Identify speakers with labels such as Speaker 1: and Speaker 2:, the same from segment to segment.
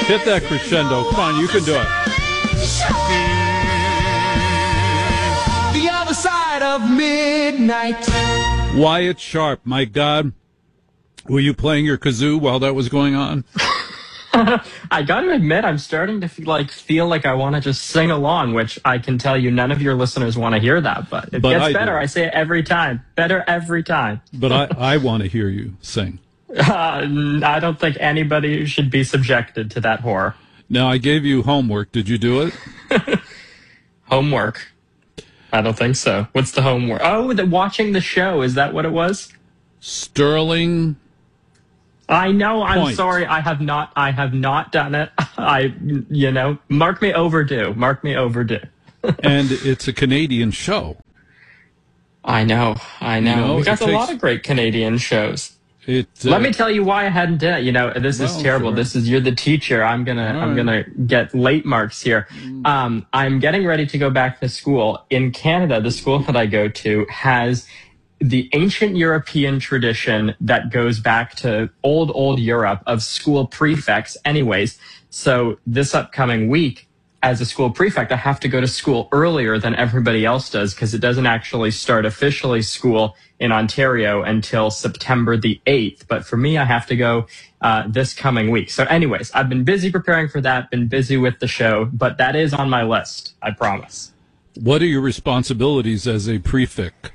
Speaker 1: Hit that crescendo. Come on, you can do it.
Speaker 2: The other side of midnight.
Speaker 1: Wyatt Sharp, my God. Were you playing your kazoo while that was going on?
Speaker 3: I got to admit, I'm starting to feel like I want to just sing along, which I can tell you none of your listeners want to hear that, but it gets better. I say it every time. Better every time.
Speaker 1: But I want to hear you sing.
Speaker 3: I don't think anybody should be subjected to that horror.
Speaker 1: Now, I gave you homework. Did you do it?
Speaker 3: Homework? I don't think so. What's the homework? Oh, watching the show. Is that what it was?
Speaker 1: Sterling.
Speaker 3: I know. I'm sorry. I have not done it. Mark me overdue. Mark me overdue.
Speaker 1: And it's a Canadian show.
Speaker 3: I know. We got a lot of great Canadian shows. Let me tell you why I hadn't done it. This is terrible.
Speaker 1: Sure.
Speaker 3: You're the teacher. I'm gonna get late marks here. I'm getting ready to go back to school. In Canada, the school that I go to has the ancient European tradition that goes back to old Europe of school prefects anyways. So this upcoming week, as a school prefect, I have to go to school earlier than everybody else does because it doesn't actually start officially school in Ontario until September the 8th. But for me, I have to go this coming week. So anyways, I've been busy preparing for that, been busy with the show, but that is on my list, I promise.
Speaker 1: What are your responsibilities as a prefect?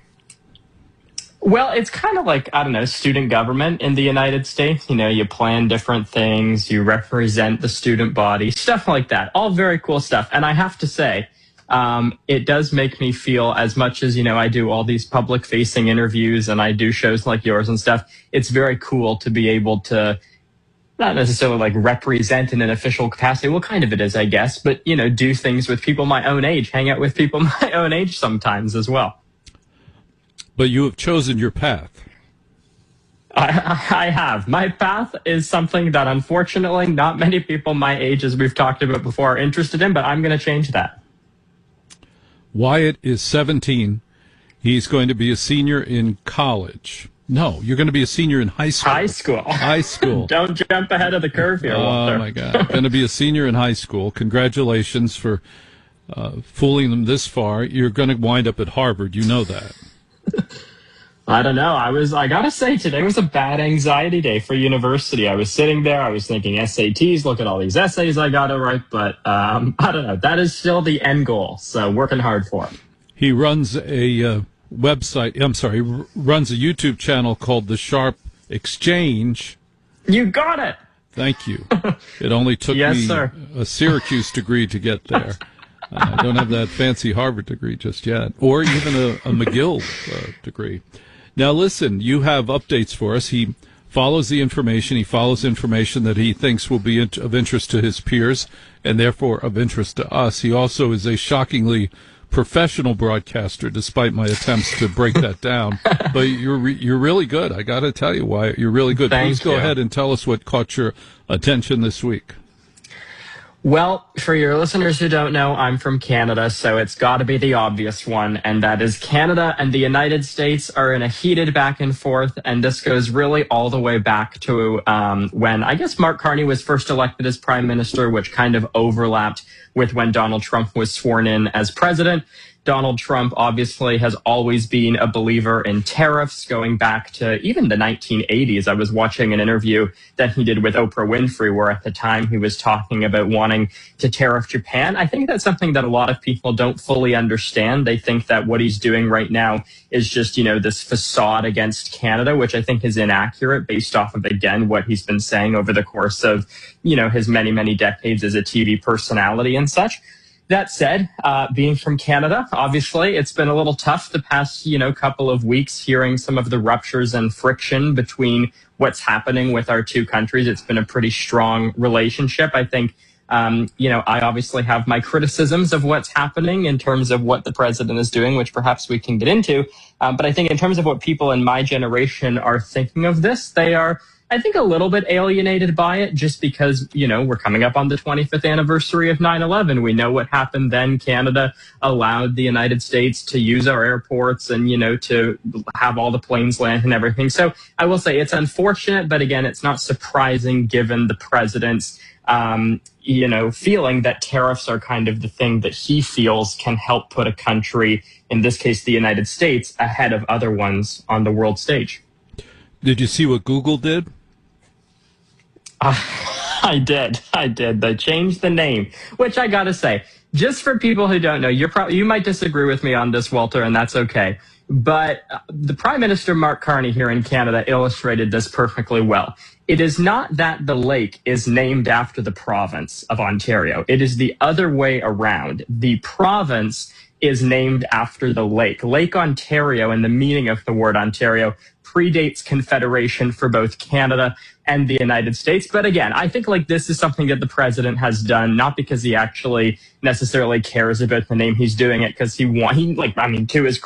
Speaker 3: Well, it's kind of like, student government in the United States. You plan different things, you represent the student body, stuff like that. All very cool stuff. And I have to say, it does make me feel, as much as, I do all these public-facing interviews and I do shows like yours and stuff, it's very cool to be able to not necessarily represent in an official capacity. Well, kind of it is, I guess, but, do things with people my own age, hang out with people my own age sometimes as well.
Speaker 1: But you have chosen your path.
Speaker 3: I have. My path is something that, unfortunately, not many people my age, as we've talked about before, are interested in, but I'm going to change that.
Speaker 1: Wyatt is 17. He's going to be a senior in college. No, you're going to be a senior in high school. High school.
Speaker 3: Don't jump ahead of the curve here, Walter.
Speaker 1: Oh, my God. Going to be a senior in high school. Congratulations for fooling them this far. You're going to wind up at Harvard. You know that.
Speaker 3: I don't know. I gotta say, today was a bad anxiety day for university. I was sitting there, I was thinking SATs, look at all these essays I gotta write, but I don't know. That is still the end goal, so working hard for it.
Speaker 1: He runs a runs a YouTube channel called The Sharp Exchange.
Speaker 3: You got it!
Speaker 1: Thank you. It only took me a Syracuse degree to get there. I don't have that fancy Harvard degree just yet, or even a McGill degree. Now, listen, you have updates for us. He follows the information. He follows information that he thinks will be of interest to his peers and therefore of interest to us. He also is a shockingly professional broadcaster, despite my attempts to break that down. But you're really good. I got to tell you why you're really good. Please go ahead and tell us what caught your attention this week.
Speaker 3: Well, for your listeners who don't know, I'm from Canada, so it's got to be the obvious one, and that is Canada and the United States are in a heated back and forth, and this goes really all the way back to when, I guess, Mark Carney was first elected as prime minister, which kind of overlapped with when Donald Trump was sworn in as president. Donald Trump obviously has always been a believer in tariffs going back to even the 1980s. I was watching an interview that he did with Oprah Winfrey, where at the time he was talking about wanting to tariff Japan. I think that's something that a lot of people don't fully understand. They think that what he's doing right now is just, this facade against Canada, which I think is inaccurate based off of, again, what he's been saying over the course of, his many, many decades as a TV personality and such. That said, being from Canada, obviously, it's been a little tough the past, couple of weeks hearing some of the ruptures and friction between what's happening with our two countries. It's been a pretty strong relationship. I think, I obviously have my criticisms of what's happening in terms of what the president is doing, which perhaps we can get into. But I think in terms of what people in my generation are thinking of this, they are I think a little bit alienated by it just because, we're coming up on the 25th anniversary of 9/11. We know what happened then. Canada allowed the United States to use our airports and, to have all the planes land and everything. So I will say it's unfortunate, but again, it's not surprising given the president's feeling that tariffs are kind of the thing that he feels can help put a country, in this case, the United States, ahead of other ones on the world stage.
Speaker 1: Did you see what Google did?
Speaker 3: I did. They changed the name, which I got to say, just for people who don't know, you might disagree with me on this, Walter, and that's okay. But the Prime Minister, Mark Carney, here in Canada, illustrated this perfectly well. It is not that the lake is named after the province of Ontario. It is the other way around. The province is named after the lake. Lake Ontario, and the meaning of the word Ontario, predates Confederation for both Canada and the United States. But again, I think this is something that the president has done, not because he actually necessarily cares about the name. He's doing it because to his